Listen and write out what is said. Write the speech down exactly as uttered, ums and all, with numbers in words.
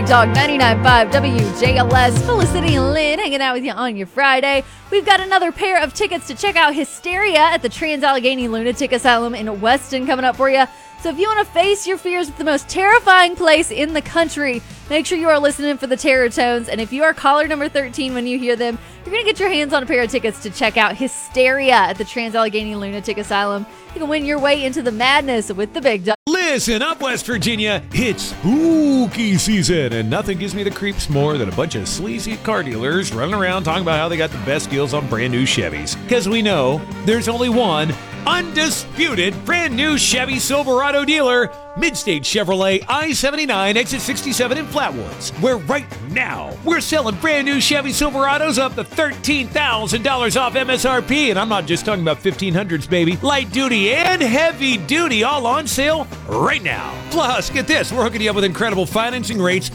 Big Dog ninety-nine point five W J L S. Felicity and Lynn hanging out with you on your Friday. We've got another pair of tickets to check out Hysteria at the Trans-Allegheny Lunatic Asylum in Weston coming up for you. So if you want to face your fears with the most terrifying place in the country, make sure you are listening for the terror tones. And if you are caller number thirteen when you hear them, you're going to get your hands on a pair of tickets to check out Hysteria at the Trans-Allegheny Lunatic Asylum. You can win your way into the madness with the Big Dog. Listen up, West Virginia. It's spooky season, and nothing gives me the creeps more than a bunch of sleazy car dealers running around talking about how they got the best deals on brand new Chevys. Because we know there's only one undisputed brand new Chevy Silverado dealer, Midstate Chevrolet I seventy-nine exit sixty-seven in Flatwoods, where right now we're selling brand new Chevy Silverados up to thirteen thousand dollars off M S R P, and I'm not just talking about fifteen hundreds, baby. Light duty and heavy duty all on sale right now. Plus, get this, we're hooking you up with incredible financing rates